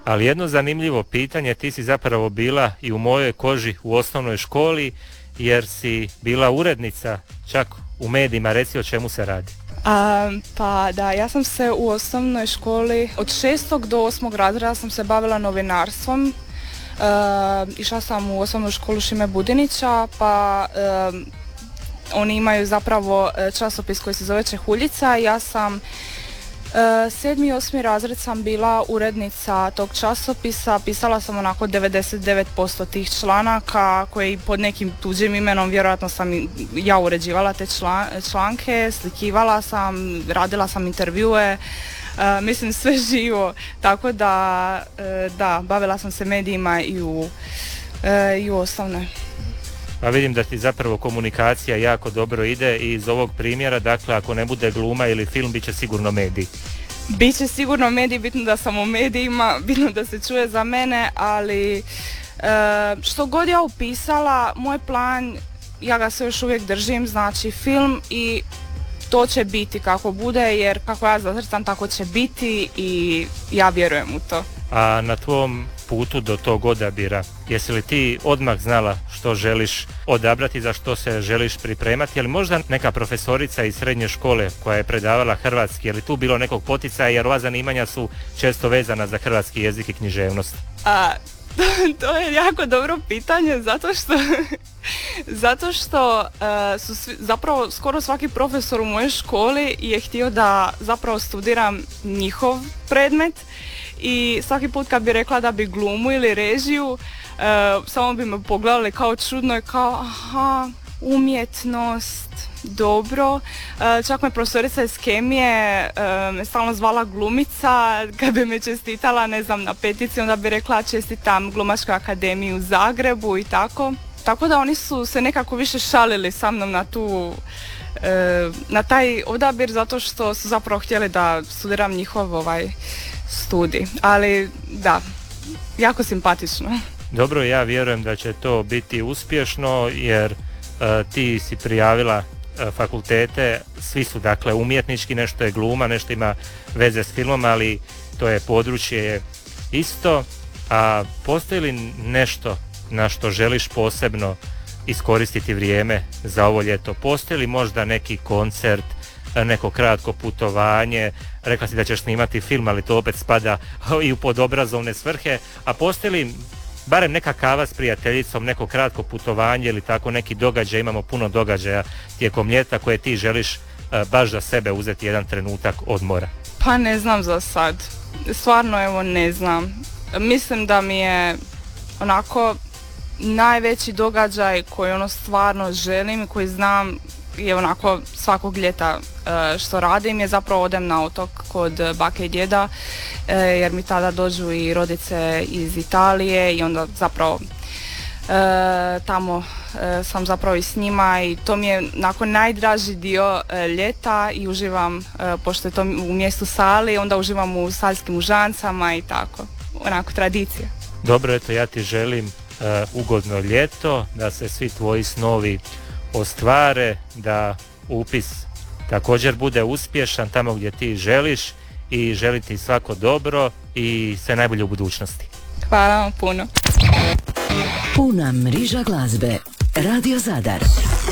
Ali jedno zanimljivo pitanje, ti si zapravo bila i u mojoj koži u osnovnoj školi, jer si bila urednica čak u medijima. Reci o čemu se radi. Pa da, ja sam se u osnovnoj školi od 6. do 8. razreda sam se bavila novinarstvom. Išla sam u osnovnu školu Šime Budinića, pa oni imaju zapravo časopis koji se zove Čehuljica. Ja sam 7. i 8. razred sam bila urednica tog časopisa, pisala sam onako 99% tih članaka koji pod nekim tuđim imenom, vjerojatno sam ja uređivala te članke, slikivala sam, radila sam intervjue, mislim sve živo, tako da, bavila sam se medijima i u osnovnoj. Pa vidim da ti zapravo komunikacija jako dobro ide i iz ovog primjera, dakle ako ne bude gluma ili film, bit će sigurno medij. Biće sigurno medij, bitno da sam u medijima, bitno da se čuje za mene, ali što god ja upisala, moj plan, ja ga se još uvijek držim, znači film i to će biti kako bude, jer kako ja zacrtam tako će biti i ja vjerujem u to. A na tvom putu do tog odabira, jesi li ti odmah znala što želiš odabrati, za što se želiš pripremati, ili možda neka profesorica iz srednje škole koja je predavala hrvatski, je li tu bilo nekog poticaja, jer ova zanimanja su često vezana za hrvatski jezik i književnost? To je jako dobro pitanje, zato što su zapravo skoro svaki profesor u mojoj školi je htio da zapravo studiram njihov predmet i svaki put kad bi rekla da bi glumu ili režiju, samo bi me pogledali kao čudno i kao aha, umjetnost, dobro. Čak me profesorica iz kemije me stalno zvala glumica, kad bi me čestitala, ne znam, na petici, onda bi rekla čestitam Glumačkoj akademiji u Zagrebu i tako. Tako da oni su se nekako više šalili sa mnom na taj odabir, zato što su zapravo htjeli da studiram njihov studij. Ali da, jako simpatično. Dobro, ja vjerujem da će to biti uspješno, jer ti si prijavila fakultete, svi su dakle umjetnički, nešto je gluma, nešto ima veze s filmom, ali to je područje isto. A postoji li nešto na što želiš posebno iskoristiti vrijeme za ovo ljeto? Postoji li možda neki koncert, neko kratko putovanje? Rekla si da ćeš snimati film, ali to opet spada i u podobrazovne svrhe. A postoji li barem neka kava s prijateljicom, neko kratko putovanje ili tako neki događaj? Imamo puno događaja tijekom ljeta koje ti želiš baš za sebe uzeti jedan trenutak odmora. Pa ne znam za sad. Stvarno ne znam. Mislim da mi je onako najveći događaj koji stvarno želim i koji znam je onako svakog ljeta što radim je zapravo odem na otok kod bake i djeda, jer mi tada dođu i rodice iz Italije i onda zapravo tamo sam zapravo i s njima i to mi je nakon najdraži dio ljeta i uživam, pošto je to u mjestu Sali, onda uživam u saljskim užancama i tako, onako tradicija. Dobro, eto ja ti želim ugodno ljeto, da se svi tvoji snovi ostvare, da upis također bude uspješan tamo gdje ti želiš i želim ti svako dobro i sve najbolje u budućnosti. Hvala vam puno. Puna mriža glazbe. Radio Zadar.